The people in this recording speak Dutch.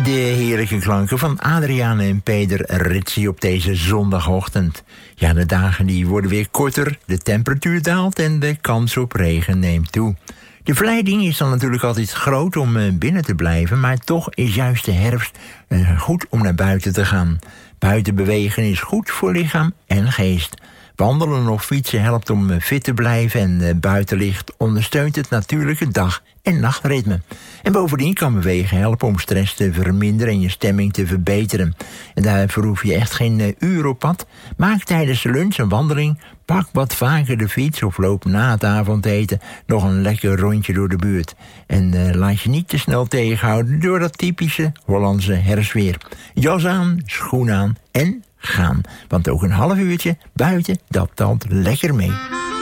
De heerlijke klanken van Adriaan en Peder Ritchie op deze zondagochtend. Ja, de dagen die worden weer korter, de temperatuur daalt en de kans op regen neemt toe. De verleiding is dan natuurlijk altijd groot om binnen te blijven, maar toch is juist de herfst goed om naar buiten te gaan. Buiten bewegen is goed voor lichaam en geest. Wandelen of fietsen helpt om fit te blijven en buitenlicht ondersteunt het natuurlijke dag- en nachtritme. En bovendien kan bewegen helpen om stress te verminderen en je stemming te verbeteren. En daarvoor hoef je echt geen uur op pad. Maak tijdens de lunch een wandeling, pak wat vaker de fiets of loop na het avondeten nog een lekker rondje door de buurt. En laat je niet te snel tegenhouden door dat typische Hollandse herfstweer. Jas aan, schoen aan en gaan. Want ook een half uurtje buiten, dat telt lekker mee.